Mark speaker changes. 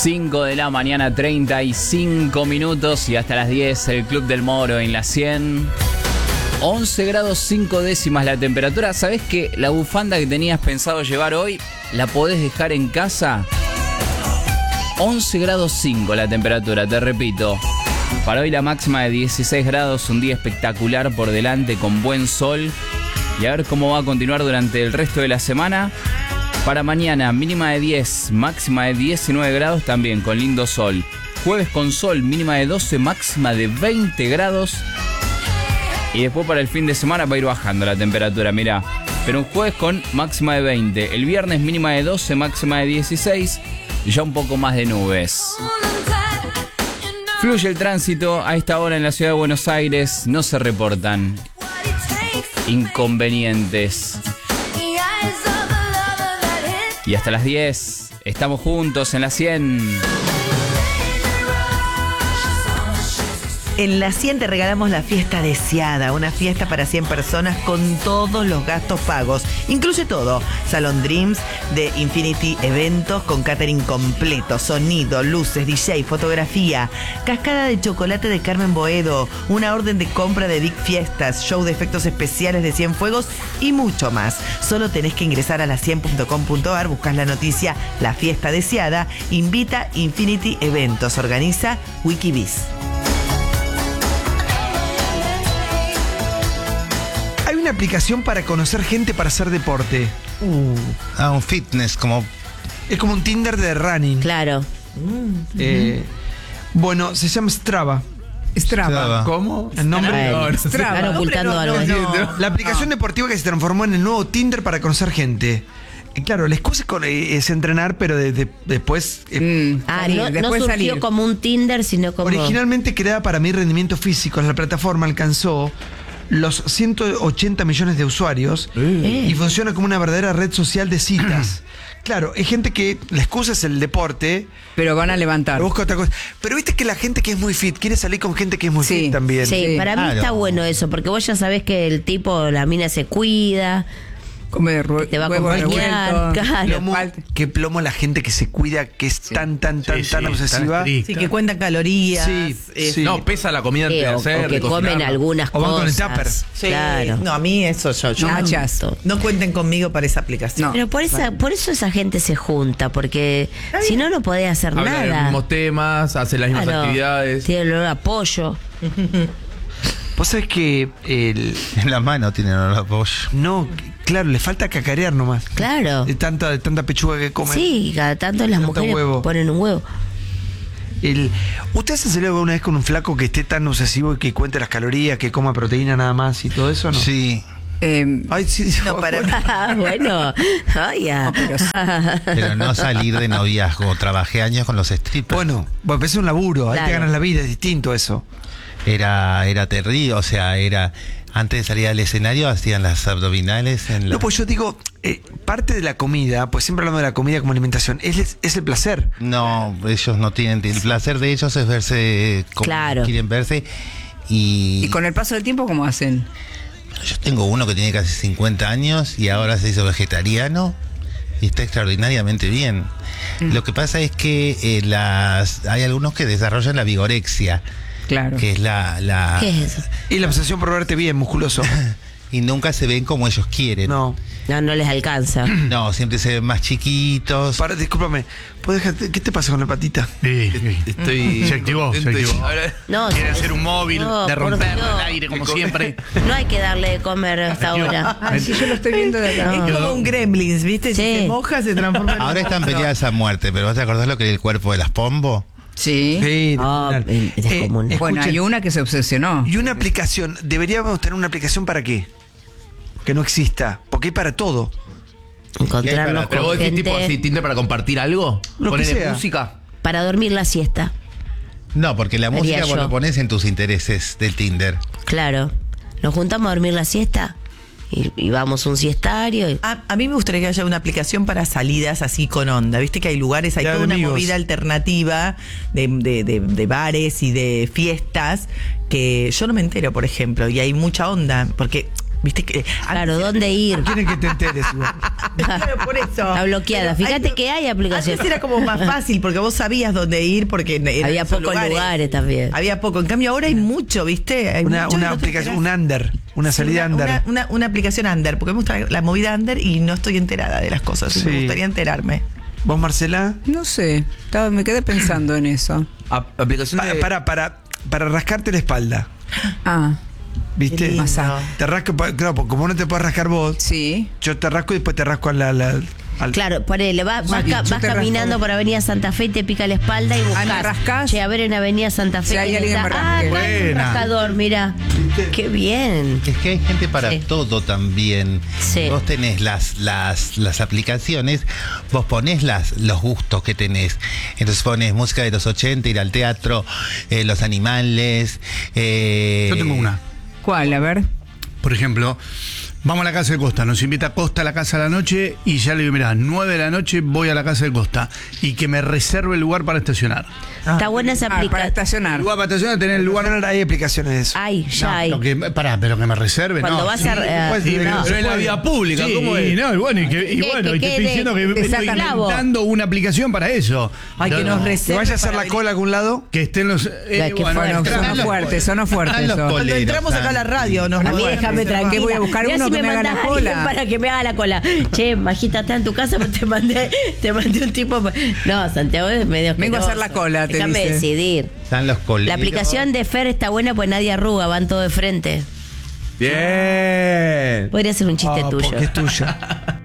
Speaker 1: 5 de la mañana, 35 minutos y hasta las 10 el Club del Moro en la 100. 11 grados 5 décimas la temperatura. ¿Sabés que la bufanda que tenías pensado llevar hoy la podés dejar en casa? 11 grados 5 la temperatura, te repito. Para hoy la máxima de 16 grados, un día espectacular por delante con buen sol. Y a ver cómo va a continuar durante el resto de la semana. Para mañana, mínima de 10, máxima de 19 grados también, con lindo sol. Jueves con sol, mínima de 12, máxima de 20 grados. Y después para el fin de semana va a ir bajando la temperatura, mirá. Pero un jueves con máxima de 20. El viernes mínima de 12, máxima de 16. Y ya un poco más de nubes. Fluye el tránsito a esta hora en la ciudad de Buenos Aires. No se reportan inconvenientes. Y hasta las 10 estamos juntos en la 100.
Speaker 2: En la 100 te regalamos la fiesta deseada, una fiesta para 100 personas con todos los gastos pagos. Incluye todo, Salón Dreams de Infinity Eventos con catering completo, sonido, luces, DJ, fotografía, cascada de chocolate de Carmen Boedo, una orden de compra de Big Fiestas, show de efectos especiales de Cienfuegos y mucho más. Solo tenés que ingresar a la100.com.ar, buscás la noticia La Fiesta Deseada, invita Infinity Eventos, organiza Wikibiz.
Speaker 3: Una aplicación para conocer gente para hacer deporte.
Speaker 4: Un fitness, como...
Speaker 3: Es como un Tinder de running.
Speaker 5: Claro.
Speaker 3: Bueno, se llama Strava.
Speaker 4: Strava.
Speaker 3: ¿Cómo? El nombre.
Speaker 5: Strava. Están ocultando algo.
Speaker 3: La aplicación deportiva que se transformó en el nuevo Tinder para conocer gente. Claro, la excusa es entrenar, pero después...
Speaker 5: no surgió como un Tinder, sino como...
Speaker 3: Originalmente creada para medir rendimiento físico, la plataforma alcanzó los 180 millones de usuarios y funciona como una verdadera red social de citas. Claro, hay gente que la excusa es el deporte,
Speaker 6: pero van a levantar.
Speaker 3: Busca otra cosa. Pero viste que la gente que es muy fit quiere salir con gente que es muy fit también.
Speaker 5: Sí, para mí está bueno eso, porque vos ya sabés que el tipo, la mina se cuida. Te va a acompañar,
Speaker 3: qué plomo la gente que se cuida, que es tan obsesiva.
Speaker 2: Sí, que cuentan calorías.
Speaker 7: No, pesa la comida antes de hacer.
Speaker 5: O que comen algunas cosas.
Speaker 3: Con el tupper.
Speaker 5: Claro.
Speaker 2: No, a mí eso yo no cuenten conmigo para esa aplicación.
Speaker 5: No. Pero por eso esa gente se junta, porque si no podés hacer
Speaker 7: habla
Speaker 5: nada.
Speaker 7: De los mismos temas, hace las mismas actividades.
Speaker 5: Tiene el olor a pollo.
Speaker 3: Vos sabés que
Speaker 4: en la mano tiene olor a pollo.
Speaker 3: No, claro, le falta cacarear nomás.
Speaker 5: Claro.
Speaker 3: De tanta pechuga que comen.
Speaker 5: Sí, cada tanto las mujeres ponen un huevo.
Speaker 3: ¿Usted se salió alguna vez con un flaco que esté tan obsesivo y que cuente las calorías, que coma proteína nada más y todo eso, no?
Speaker 4: Sí.
Speaker 3: Ay, sí,
Speaker 2: no, para
Speaker 5: bueno,
Speaker 4: pero no salir de noviazgo. Trabajé años con los strippers.
Speaker 3: Bueno, es un laburo, ahí te ganas la vida, es distinto eso.
Speaker 4: Era terrible, o sea, antes de salir al escenario hacían las abdominales
Speaker 3: No, pues yo digo, parte de la comida, pues siempre hablando de la comida como alimentación, es el placer.
Speaker 4: No, ellos no tienen, el placer de ellos es verse como quieren verse. ¿Y
Speaker 6: con el paso del tiempo cómo hacen?
Speaker 4: Yo tengo uno que tiene casi 50 años y ahora se hizo vegetariano y está extraordinariamente bien. Lo que pasa es que hay algunos que desarrollan la vigorexia.
Speaker 6: Claro.
Speaker 4: Que es
Speaker 5: ¿Qué es eso?
Speaker 3: Y la obsesión por verte bien, musculoso.
Speaker 4: Y nunca se ven como ellos quieren.
Speaker 5: No les alcanza.
Speaker 4: No, siempre se ven más chiquitos.
Speaker 3: Discúlpame, ¿qué te pasa con la patita?
Speaker 7: Se activó.
Speaker 5: No,
Speaker 7: quiere hacer un móvil, de romper el aire como siempre.
Speaker 5: No hay que darle de comer hasta ahora.
Speaker 6: Sí, yo lo estoy viendo de acá.
Speaker 2: Es como un gremlins, ¿viste? Si se moja, se transforma en...
Speaker 4: Ahora están peleadas a muerte, pero ¿vos te acordás lo que era el cuerpo de las Pombo?
Speaker 6: Sí.
Speaker 5: Bueno,
Speaker 6: hay una que se obsesionó.
Speaker 3: Y una aplicación, deberíamos tener una aplicación ¿para qué? Que no exista, porque hay para todo.
Speaker 5: Encontrarnos
Speaker 7: pero
Speaker 5: con
Speaker 7: vos decís
Speaker 5: gente...
Speaker 7: tipo así, Tinder para compartir algo, ponerle música.
Speaker 5: Para dormir la siesta.
Speaker 4: No, porque la música vos lo pones en tus intereses del Tinder.
Speaker 5: Claro. Nos juntamos a dormir la siesta y vamos a un siestario.
Speaker 2: A mí me gustaría que haya una aplicación para salidas así con onda. Viste que hay lugares, hay toda una movida alternativa de bares y de fiestas que yo no me entero, por ejemplo, y hay mucha onda, porque ¿Viste que?
Speaker 5: Claro, ¿dónde ir?
Speaker 3: Quieren que te enteres igual.
Speaker 2: Claro, por eso.
Speaker 5: Está bloqueada.
Speaker 2: Pero
Speaker 5: Fíjate que hay aplicaciones.
Speaker 2: Antes era como más fácil porque vos sabías dónde ir porque
Speaker 5: Había
Speaker 2: esos
Speaker 5: pocos lugares también.
Speaker 2: Había poco. En cambio ahora hay mucho, ¿viste? Hay
Speaker 3: Una
Speaker 2: mucho y no te
Speaker 3: aplicación,
Speaker 2: enterás.
Speaker 3: un under, una
Speaker 2: Sí,
Speaker 3: salida under.
Speaker 2: una aplicación under, porque me gusta la movida under y no estoy enterada de las cosas. Y
Speaker 3: Sí.
Speaker 2: me gustaría enterarme.
Speaker 3: ¿Vos, Marcela?
Speaker 6: No sé, me quedé pensando en eso.
Speaker 7: Aplicación de...
Speaker 3: Para rascarte la espalda.
Speaker 6: Ah,
Speaker 3: ¿Viste?
Speaker 2: Qué lindo.
Speaker 3: Te rasco, claro, porque como no te puedes rascar vos,
Speaker 6: sí.
Speaker 3: yo te rasco y después te rasco al
Speaker 5: Claro, ponele, vas
Speaker 6: yo te
Speaker 5: caminando
Speaker 6: rasco.
Speaker 5: por Avenida Santa Fe y te pica la espalda y buscas.
Speaker 6: ¿me rascás?
Speaker 5: Che, a ver en Avenida Santa Fe.
Speaker 6: Si hay
Speaker 5: que
Speaker 6: alguien
Speaker 5: está-
Speaker 6: me rasque.
Speaker 5: acá hay un
Speaker 7: Buena.
Speaker 5: rascador, mira. Qué bien.
Speaker 4: Es que hay gente para
Speaker 5: Sí.
Speaker 4: todo también.
Speaker 5: Sí.
Speaker 4: Vos tenés las aplicaciones, vos ponés los gustos que tenés. Entonces pones música de los 80, ir al teatro, los animales.
Speaker 8: Yo tengo una.
Speaker 6: ¿Cuál? A ver.
Speaker 8: Por ejemplo, vamos a la casa de Costa, nos invita Costa a la casa a la noche y ya le digo, mirá, 9 de la noche voy a la casa de Costa y que me reserve el lugar para estacionar.
Speaker 5: Está buena esa
Speaker 6: Para
Speaker 5: aplicación.
Speaker 6: estacionar.
Speaker 8: Lugar para estacionar, tener el lugar...
Speaker 3: Hay aplicaciones de eso.
Speaker 5: Ay, ya hay.
Speaker 8: Pero que me reserve,
Speaker 5: Cuando
Speaker 8: no.
Speaker 5: vas a.
Speaker 8: Sí,
Speaker 5: no.
Speaker 7: Pero en la vía pública,
Speaker 8: Sí,
Speaker 7: ¿cómo es?
Speaker 8: no, y bueno, y
Speaker 5: Que
Speaker 8: te
Speaker 5: quede-
Speaker 8: estoy diciendo que
Speaker 5: te
Speaker 8: estoy
Speaker 5: sacan clavo.
Speaker 8: inventando una aplicación para eso.
Speaker 2: Ay, que nos
Speaker 3: ¿Te
Speaker 2: reserve.
Speaker 3: vaya a hacer
Speaker 2: para
Speaker 3: la
Speaker 2: venir.
Speaker 3: cola a algún lado?
Speaker 8: Que estén los...
Speaker 5: Ay, qué fuerte.
Speaker 6: Sonó fuerte, sonó fuerte
Speaker 4: Están los
Speaker 6: eso.
Speaker 2: Cuando
Speaker 4: coleros,
Speaker 2: entramos acá a la radio, nos
Speaker 5: A mí
Speaker 2: nos
Speaker 5: déjame
Speaker 2: reservan.
Speaker 5: tranquila.
Speaker 6: ¿Qué voy a buscar
Speaker 5: Mirá
Speaker 6: uno
Speaker 5: si
Speaker 6: que me haga la
Speaker 5: mandás a
Speaker 6: cola?
Speaker 5: alguien para que me haga la cola. Che, Majita, está en tu casa, pero te mandé un tipo. No, Santiago es medio.
Speaker 6: Vengo a hacer
Speaker 5: asqueroso.
Speaker 6: la cola, te
Speaker 5: Déjame
Speaker 6: dice.
Speaker 5: decidir.
Speaker 4: Están los coleros.
Speaker 5: La aplicación de Fer está buena pues nadie arruga, van todo de frente.
Speaker 7: Bien.
Speaker 5: Podría ser un chiste tuyo.
Speaker 3: Porque es tuya.